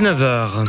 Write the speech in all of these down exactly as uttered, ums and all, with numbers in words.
dix-neuf heures.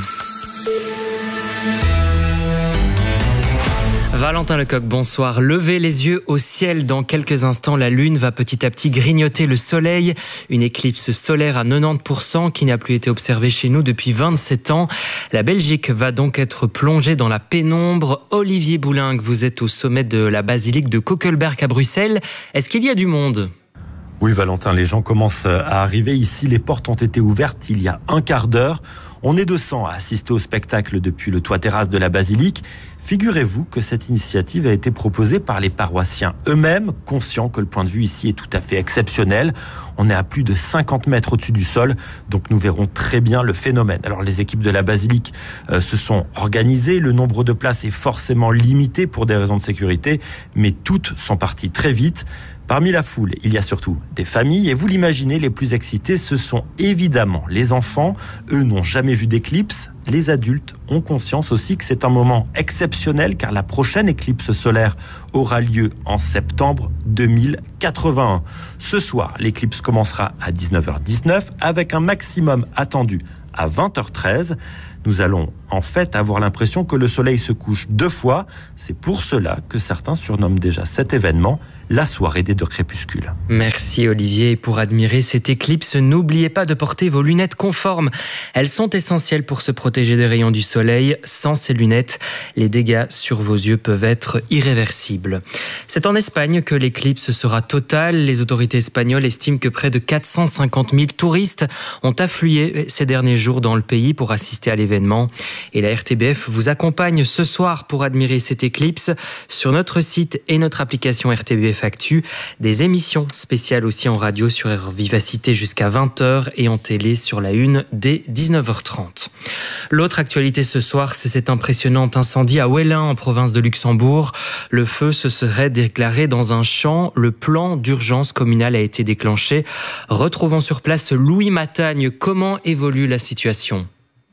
Valentin Lecoq, bonsoir. Levez les yeux au ciel. Dans quelques instants, la Lune va petit à petit grignoter le Soleil. Une éclipse solaire à quatre-vingt-dix pour cent qui n'a plus été observée chez nous depuis vingt-sept ans. La Belgique va donc être plongée dans la pénombre. Olivier Boulingue, vous êtes au sommet de la basilique de Koekelberg à Bruxelles. Est-ce qu'il y a du monde ? Oui, Valentin, les gens commencent à arriver ici. Les portes ont été ouvertes il y a un quart d'heure. On est deux cents à assister au spectacle depuis le toit terrasse de la basilique. Figurez-vous que cette initiative a été proposée par les paroissiens eux-mêmes, conscients que le point de vue ici est tout à fait exceptionnel. On est à plus de cinquante mètres au-dessus du sol, donc nous verrons très bien le phénomène. Alors les équipes de la basilique euh, se sont organisées, le nombre de places est forcément limité pour des raisons de sécurité, mais toutes sont parties très vite. Parmi la foule, il y a surtout des familles et vous l'imaginez, les plus excités, ce sont évidemment les enfants. Eux n'ont jamais vu d'éclipse. Les adultes ont conscience aussi que c'est un moment exceptionnel car la prochaine éclipse solaire aura lieu en septembre deux mille quatre-vingt-un. Ce soir, l'éclipse commencera à dix-neuf heures dix-neuf avec un maximum attendu à vingt heures treize. Nous allons en fait avoir l'impression que le soleil se couche deux fois. C'est pour cela que certains surnomment déjà cet événement la soirée des deux crépuscules. Merci Olivier. Pour admirer cette éclipse, n'oubliez pas de porter vos lunettes conformes. Elles sont essentielles pour se protéger des rayons du soleil. Sans ces lunettes, les dégâts sur vos yeux peuvent être irréversibles. C'est en Espagne que l'éclipse sera totale. Les autorités espagnoles estiment que près de quatre cent cinquante mille touristes ont afflué ces derniers jours dans le pays pour assister à l'événement. Et la R T B F vous accompagne ce soir pour admirer cette éclipse. Sur notre site et notre application R T B F Actu, des émissions spéciales aussi en radio sur R Vivacité jusqu'à vingt heures et en télé sur la une dès dix-neuf heures trente. L'autre actualité ce soir, c'est cet impressionnant incendie à Ouélin en province de Luxembourg. Le feu se serait déclaré dans un champ. Le plan d'urgence communal a été déclenché. Retrouvons sur place Louis Matagne. Comment évolue la situation ?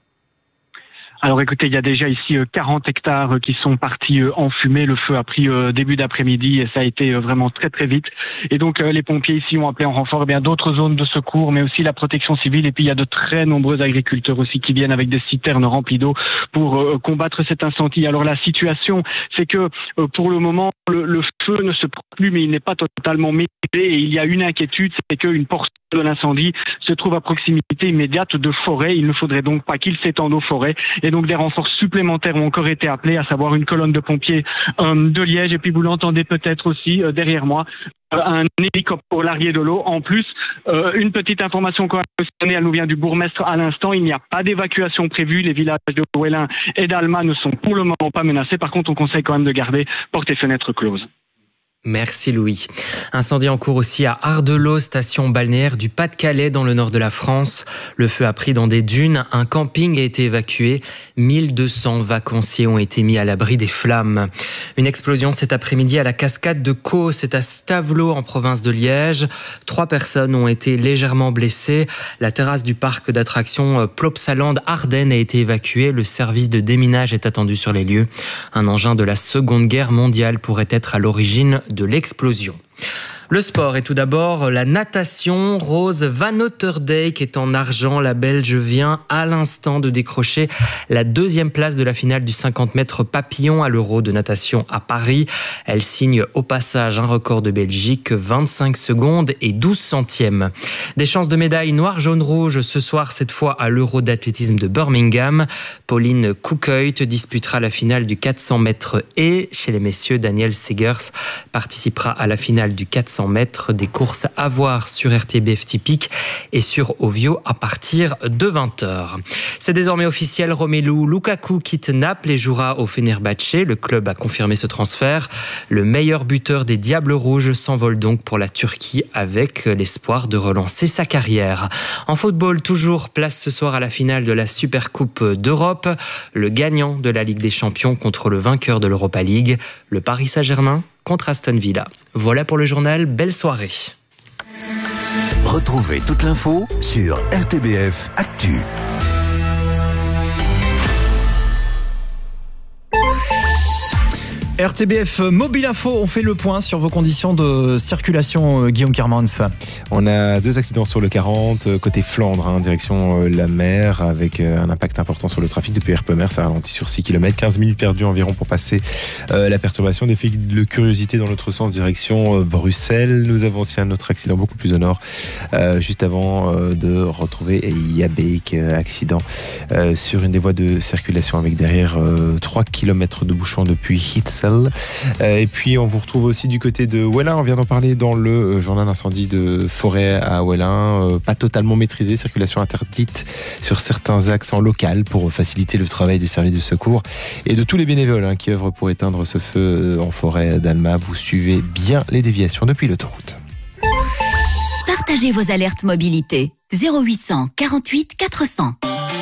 Alors écoutez, il y a déjà ici quarante hectares qui sont partis en fumée. Le feu a pris début d'après-midi et ça a été vraiment très très vite. Et donc les pompiers ici ont appelé en renfort eh bien d'autres zones de secours, mais aussi la protection civile. Et puis il y a de très nombreux agriculteurs aussi qui viennent avec des citernes remplies d'eau pour combattre cet incendie. Alors la situation, c'est que pour le moment, le, le feu ne se prend plus, mais il n'est pas totalement maîtrisé. Et il y a une inquiétude, c'est qu'une portion de l'incendie se trouve à proximité immédiate de forêt. Il ne faudrait donc pas qu'il s'étende aux forêts. Et donc des renforts supplémentaires ont encore été appelés, à savoir une colonne de pompiers euh, de Liège. Et puis vous l'entendez peut-être aussi euh, derrière moi, euh, un hélicoptère pour larguer de l'eau. En plus, euh, une petite information qu'on a donnée, elle nous vient du bourgmestre à l'instant. Il n'y a pas d'évacuation prévue. Les villages de Ouélin et d'Alma ne sont pour le moment pas menacés. Par contre, on conseille quand même de garder portes et fenêtres closes. Merci Louis. Incendie en cours aussi à Ardelot, station balnéaire du Pas-de-Calais dans le nord de la France. Le feu a pris dans des dunes. Un camping a été évacué. mille deux cents vacanciers ont été mis à l'abri des flammes. Une explosion cet après-midi à la cascade de Caux. C'est à Stavelot en province de Liège. Trois personnes ont été légèrement blessées. La terrasse du parc d'attractions Plopsaland Ardennes a été évacuée. Le service de déminage est attendu sur les lieux. Un engin de la Seconde Guerre mondiale pourrait être à l'origine de l'explosion. Le sport et tout d'abord la natation. Rose Van Otterdijk est en argent. La Belge vient à l'instant de décrocher la deuxième place de la finale du cinquante mètres papillon à l'Euro de natation à Paris. Elle signe au passage un record de Belgique, vingt-cinq secondes et douze centièmes. Des chances de médaille noir, jaune, rouge ce soir, cette fois à l'Euro d'athlétisme de Birmingham. Pauline Koekhuijt disputera la finale du quatre cents mètres et chez les messieurs, Daniel Segers participera à la finale du quatre cents mètres, des courses à voir sur R T B F Typique et sur Ovio à partir de vingt heures. C'est désormais officiel, Romelu Lukaku quitte Naples et jouera au Fenerbahçe. Le club a confirmé ce transfert. Le meilleur buteur des Diables Rouges s'envole donc pour la Turquie avec l'espoir de relancer sa carrière. En football, toujours place ce soir à la finale de la Supercoupe d'Europe. Le gagnant de la Ligue des Champions contre le vainqueur de l'Europa League, le Paris Saint-Germain contre Aston Villa. Voilà pour le journal, belle soirée. Retrouvez toute l'info sur R T B F Actu. R T B F Mobile Info, on fait le point sur vos conditions de circulation, Guillaume Carmans. On a deux accidents sur le quarante, côté Flandre, hein, direction la mer, avec un impact important sur le trafic depuis Erpemer. Ça ralentit sur six kilomètres, quinze minutes perdues environ pour passer euh, la perturbation. Des faits de curiosité dans l'autre sens, direction euh, Bruxelles. Nous avons aussi un autre accident beaucoup plus au nord, euh, juste avant euh, de retrouver Yabeek, euh, accident euh, sur une des voies de circulation avec derrière euh, trois kilomètres de bouchons depuis Hitzel. Et puis on vous retrouve aussi du côté de Ouellin. On vient d'en parler dans le journal d'incendie de forêt à Ouellin. Pas totalement maîtrisé, circulation interdite sur certains axes en local pour faciliter le travail des services de secours et de tous les bénévoles hein, qui œuvrent pour éteindre ce feu en forêt d'Alma. Vous suivez bien les déviations depuis l'autoroute. Partagez vos alertes mobilité. zéro huit cent quarante-huit quatre cents.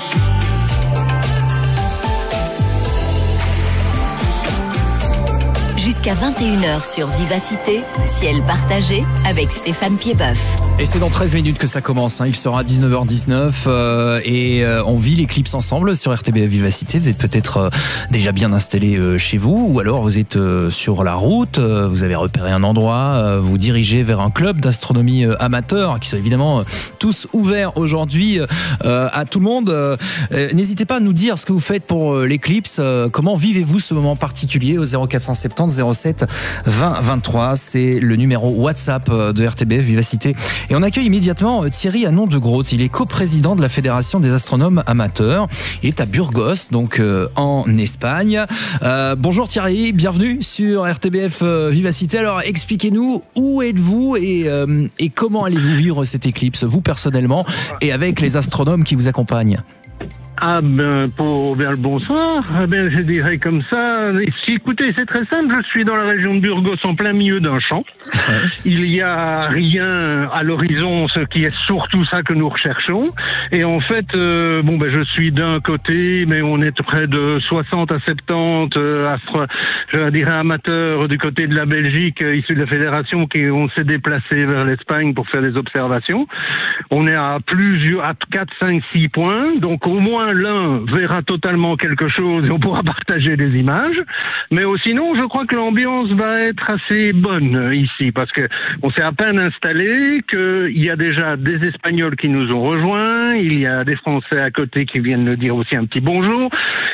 Jusqu'à vingt et une heures sur Vivacité, ciel partagé avec Stéphane Piedboeuf. Et c'est dans treize minutes que ça commence, hein. Il sera dix-neuf heures dix-neuf euh, et euh, on vit l'éclipse ensemble sur R T B F Vivacité. Vous êtes peut-être euh, déjà bien installé euh, chez vous ou alors vous êtes euh, sur la route, euh, vous avez repéré un endroit, euh, vous dirigez vers un club d'astronomie euh, amateur qui sont évidemment euh, tous ouverts aujourd'hui euh, à tout le monde. Euh, n'hésitez pas à nous dire ce que vous faites pour euh, l'éclipse, euh, comment vivez-vous ce moment particulier au zéro quatre cent soixante-dix zéro sept vingt vingt-trois. C'est le numéro WhatsApp de R T B F Vivacité. Et on accueille immédiatement Thierry Anon de Groot. Il est coprésident de la Fédération des astronomes amateurs. Il est à Burgos, donc euh, en Espagne. Euh, bonjour Thierry, bienvenue sur R T B F Vivacité. Alors expliquez-nous où êtes-vous et, euh, et comment allez-vous vivre cette éclipse, vous personnellement, et avec les astronomes qui vous accompagnent. Ah ben pour bien le bonsoir, eh ben je dirais comme ça. Si, écoutez, c'est très simple. Je suis dans la région de Burgos, en plein milieu d'un champ. Ouais. Il y a rien à l'horizon, ce qui est surtout ça que nous recherchons. Et en fait, euh, bon ben je suis d'un côté, mais on est près de soixante à soixante-dix euh, astro, je dirais amateurs du côté de la Belgique, euh, issus de la fédération, qui on s'est déplacé vers l'Espagne pour faire des observations. On est à plusieurs, à quatre, cinq, six points, donc au moins l'un verra totalement quelque chose et on pourra partager des images, mais sinon je crois que l'ambiance va être assez bonne ici parce que on s'est à peine installé, qu'il y a déjà des Espagnols qui nous ont rejoints, il y a des Français à côté qui viennent nous dire aussi un petit bonjour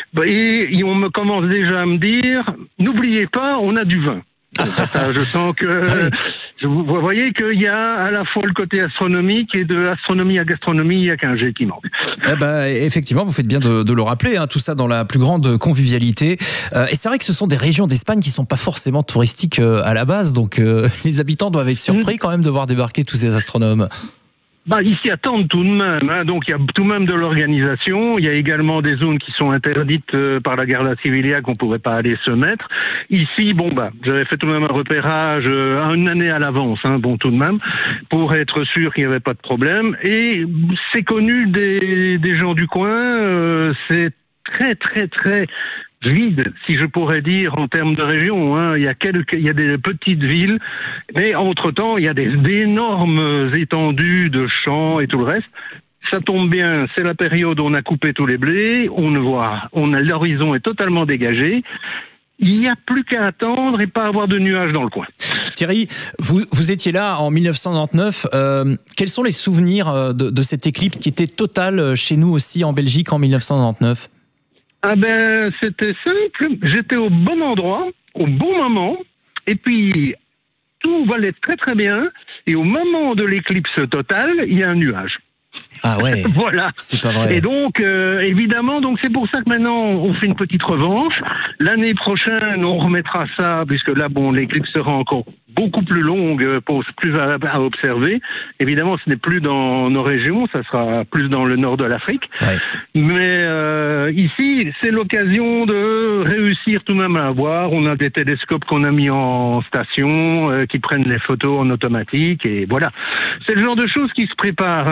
et on me commence déjà à me dire n'oubliez pas, on a du vin. Ça, je sens que je, vous voyez qu'il y a à la fois le côté astronomique et de astronomie à gastronomie, il y a qu'un G qui manque. Eh ben, effectivement, vous faites bien de, de le rappeler, hein, tout ça dans la plus grande convivialité. Euh, et c'est vrai que ce sont des régions d'Espagne qui sont pas forcément touristiques euh, à la base, donc euh, les habitants doivent être surpris mmh. quand même de voir débarquer tous ces astronomes. Bah, ils s'y attendent tout de même, hein. Donc il y a tout de même de l'organisation. Il y a également des zones qui sont interdites euh, par la Guardia Civilia qu'on pourrait pas aller se mettre. Ici, bon bah, j'avais fait tout de même un repérage euh, une année à l'avance, hein, bon tout de même, pour être sûr qu'il n'y avait pas de problème. Et c'est connu des, des gens du coin. Euh, c'est très très très vide, si je pourrais dire, en termes de région. Hein. Il y a quelques, il y a des petites villes, mais entre-temps, il y a des énormes étendues de champs et tout le reste. Ça tombe bien, c'est la période où on a coupé tous les blés, on ne voit, on a, l'horizon est totalement dégagé. Il n'y a plus qu'à attendre et pas avoir de nuages dans le coin. Thierry, vous, vous étiez là en mille neuf cent quatre-vingt-neuf. Euh, quels sont les souvenirs de, de cette éclipse qui était totale chez nous aussi en Belgique en mille neuf cent quatre-vingt-neuf ? Ah ben, c'était simple. J'étais au bon endroit, au bon moment, et puis tout allait très très bien. Et au moment de l'éclipse totale, il y a un nuage. Ah ouais. Voilà. C'est pas vrai. Et donc, euh, évidemment, donc c'est pour ça que maintenant on fait une petite revanche. L'année prochaine, on remettra ça, puisque là, bon, l'éclipse sera encore beaucoup plus longue, pour, plus à, à observer. Évidemment, ce n'est plus dans nos régions, ça sera plus dans le nord de l'Afrique. Ouais. Mais euh, ici, c'est l'occasion de réussir tout de même à voir. On a des télescopes qu'on a mis en station, euh, qui prennent les photos en automatique, et voilà. C'est le genre de choses qui se préparent. Hein. Il y a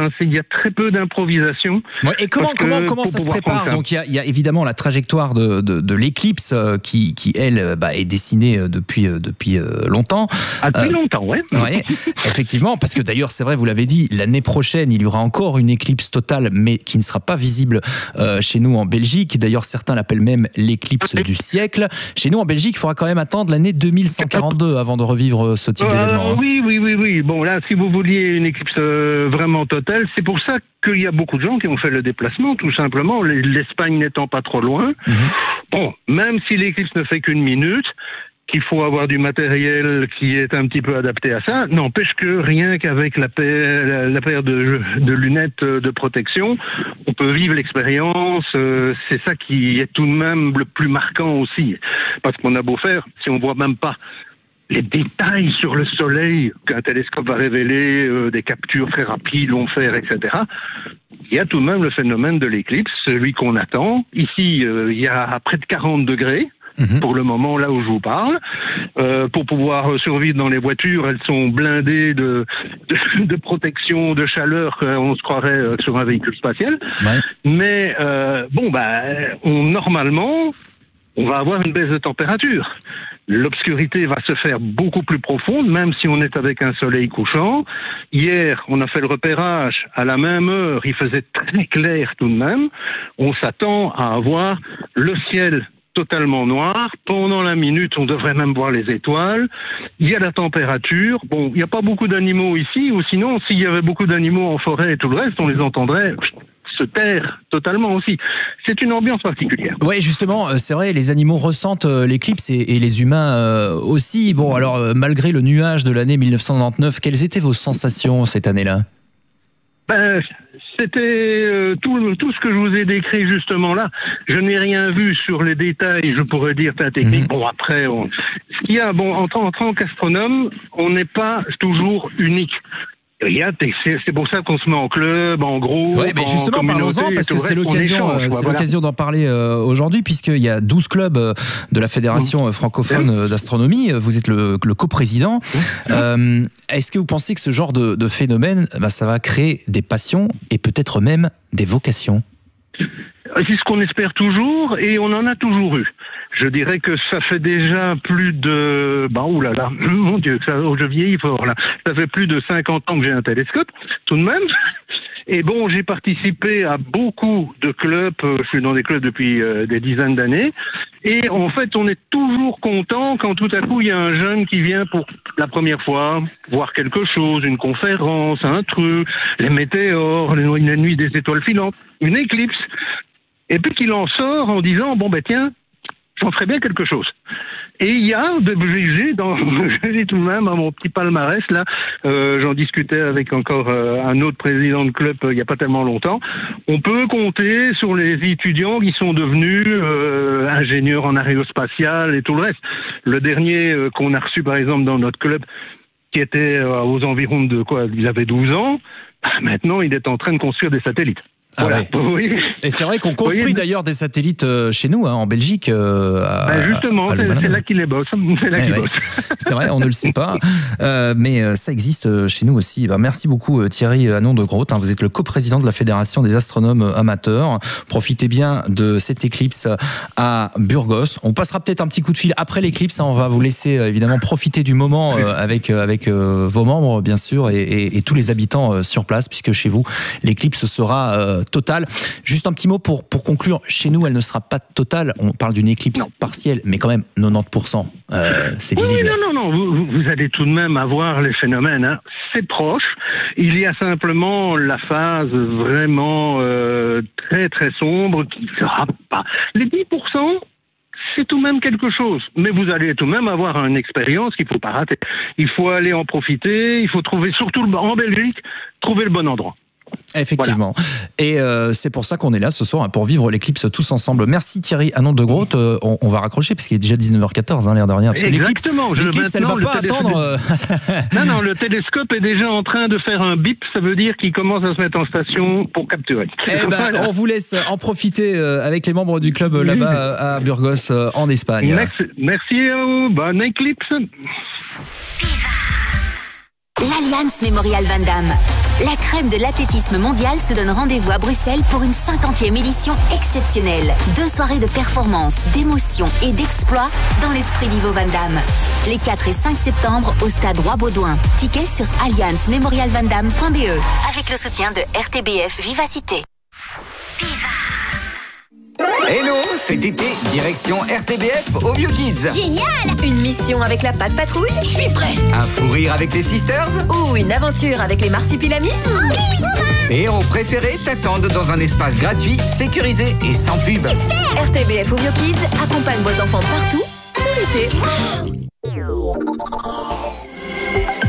très peu d'improvisation. Ouais, et comment, comment, comment ça se prépare? Donc il y a, il y a évidemment la trajectoire de, de, de l'éclipse qui, qui elle, bah, est dessinée depuis, depuis longtemps. Ah, depuis euh, longtemps, ouais. Ouais, effectivement, parce que d'ailleurs, c'est vrai, vous l'avez dit, l'année prochaine, il y aura encore une éclipse totale, mais qui ne sera pas visible euh, chez nous en Belgique. D'ailleurs, certains l'appellent même l'éclipse du siècle. Chez nous en Belgique, il faudra quand même attendre l'année deux mille cent quarante-deux avant de revivre ce type euh, d'événement. Hein. Oui, oui, oui, oui. Bon, là, si vous vouliez une éclipse euh, vraiment totale, c'est pour ça qu'il y a beaucoup de gens qui ont fait le déplacement, tout simplement, l'Espagne n'étant pas trop loin. Mmh. Bon, même si l'éclipse ne fait qu'une minute, qu'il faut avoir du matériel qui est un petit peu adapté à ça, n'empêche que rien qu'avec la paire, la paire de, de lunettes de protection, on peut vivre l'expérience. Euh, c'est ça qui est tout de même le plus marquant aussi. Parce qu'on a beau faire, si on voit même pas les détails sur le soleil qu'un télescope va révéler, euh, des captures très rapides, long fer, et cetera, il y a tout de même le phénomène de l'éclipse, celui qu'on attend. Ici, euh, il y a près de quarante degrés. Mmh. Pour le moment, là où je vous parle, euh, pour pouvoir survivre dans les voitures, elles sont blindées de, de, de protection, de chaleur, on se croirait sur un véhicule spatial. Ouais. Mais euh, bon, bah, on, normalement, on va avoir une baisse de température. L'obscurité va se faire beaucoup plus profonde, même si on est avec un soleil couchant. Hier, on a fait le repérage. À la même heure, il faisait très clair tout de même. On s'attend à avoir le ciel totalement noir. Pendant la minute, on devrait même voir les étoiles. Il y a la température. Bon, il n'y a pas beaucoup d'animaux ici, ou sinon, s'il y avait beaucoup d'animaux en forêt et tout le reste, on les entendrait se taire totalement aussi. C'est une ambiance particulière. Oui, justement, c'est vrai, les animaux ressentent l'éclipse et, et les humains aussi. Bon, alors, malgré le nuage de l'année mille neuf cent quatre-vingt-dix-neuf, quelles étaient vos sensations cette année-là? Ben, c'était euh, tout, tout ce que je vous ai décrit justement là. Je n'ai rien vu sur les détails, je pourrais dire, ta technique. Mmh. Bon, après, on... ce qu'il y a, bon, en, en tant qu'astronome, on n'est pas toujours unique. C'est pour ça qu'on se met en club, en groupe. Oui, mais justement, parlons-en, parce que c'est l'occasion c'est l'occasion d'en parler euh, aujourd'hui, puisqu'il y a douze clubs euh, de la Fédération mmh. francophone euh, d'astronomie. Vous êtes le, le coprésident. Mmh. Euh, Est-ce que vous pensez que ce genre de, de phénomène, bah, ça va créer des passions et peut-être même des vocations? C'est ce qu'on espère toujours, et on en a toujours eu. Je dirais que ça fait déjà plus de... Bah, oulala, mon Dieu, ça, oh, je vieillis fort, là. Ça fait plus de cinquante ans que j'ai un télescope, tout de même. Et bon, j'ai participé à beaucoup de clubs, je suis dans des clubs depuis euh, des dizaines d'années, et en fait, on est toujours content quand tout à coup, il y a un jeune qui vient pour la première fois voir quelque chose, une conférence, un truc, les météores, la nuit des étoiles filantes, une éclipse, et puis qu'il en sort en disant, bon ben tiens, j'en ferais bien quelque chose. Et il y a, j'ai dans, j'ai tout de même à mon petit palmarès là, euh, j'en discutais avec encore euh, un autre président de club euh, il n'y a pas tellement longtemps. On peut compter sur les étudiants qui sont devenus euh, ingénieurs en aérospatial et tout le reste. Le dernier euh, qu'on a reçu par exemple dans notre club, qui était euh, aux environs de quoi, il avait douze ans. Maintenant, il est en train de construire des satellites. Ah voilà. Ouais. Oui. Et c'est vrai qu'on construit d'ailleurs des satellites chez nous, hein, en Belgique. Euh, à, ben justement, c'est là qu'il les bosse. C'est là qu'il ouais. bosse. C'est vrai, on ne le sait pas, euh, mais ça existe chez nous aussi. Ben, merci beaucoup Thierry Anon de Groot. Hein, vous êtes le coprésident de la Fédération des astronomes amateurs. Profitez bien de cette éclipse à Burgos. On passera peut-être un petit coup de fil après l'éclipse. Hein, on va vous laisser évidemment profiter du moment euh, avec avec euh, vos membres bien sûr et, et, et tous les habitants euh, sur place, puisque chez vous l'éclipse sera euh, totale. Juste un petit mot pour, pour conclure. Chez nous, elle ne sera pas totale. On parle d'une éclipse non. partielle, mais quand même quatre-vingt-dix pour cent. Euh, c'est visible. Oui, non, non, non. Vous, vous allez tout de même avoir les phénomènes. Hein. C'est proche. Il y a simplement la phase vraiment euh, très, très sombre qui ne sera pas. Les dix pour cent, c'est tout de même quelque chose. Mais vous allez tout de même avoir une expérience qu'il ne faut pas rater. Il faut aller en profiter. Il faut trouver, surtout en Belgique, trouver le bon endroit. Effectivement. Voilà. Et euh, c'est pour ça qu'on est là ce soir, hein, pour vivre l'éclipse tous ensemble. Merci Thierry Anon de Groot. Euh, on, on va raccrocher parce qu'il est déjà dix-neuf heures quatorze, hein, l'air de rien. Parce Exactement. Que l'éclipse, elle ne va pas attendre. Euh... non, non, le télescope est déjà en train de faire un bip. Ça veut dire qu'il commence à se mettre en station pour capturer. Eh ben, voilà. On vous laisse en profiter euh, avec les membres du club euh, là-bas euh, à Burgos, euh, en Espagne. Merci, merci à vous. Bonne éclipse. l'Alliance Memorial Van Damme. La crème de l'athlétisme mondial se donne rendez-vous à Bruxelles pour une cinquantième édition exceptionnelle. Deux soirées de performance, d'émotion et d'exploit dans l'esprit d'Ivo Van Damme. Les quatre et cinq septembre au stade Roi-Baudouin. Tickets sur alliance memorial van damme point b e avec le soutien de R T B F Vivacité. Hello, cet été, direction R T B F au Bio Kids. Génial! Une mission avec la Patte Patrouille? Je suis prêt! Un fou rire avec les Sisters? Ou une aventure avec les Marsupilamis? Tes héros préférés t'attendent dans un espace gratuit, sécurisé et sans pub. Super! R T B F au Bio Kids accompagne vos enfants partout, tout l'été.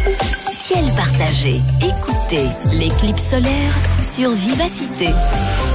Ciel partagé, écoutez l'éclipse solaire sur Vivacité.